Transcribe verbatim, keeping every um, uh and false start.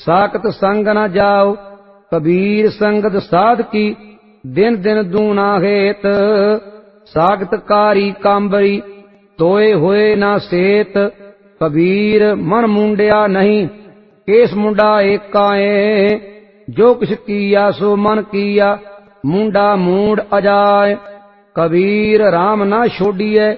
साकत संग न जाओ। कबीर संगत साध की दिन दिन दूना हेत। सागत कारी कांबरी तोए होए ना सेत। कबीर मन मुंडिया नहीं केस मुंडा एकाए। जो किछ किया सो मन किया मुंडा मूड अजाए। कबीर राम ना छोड़िए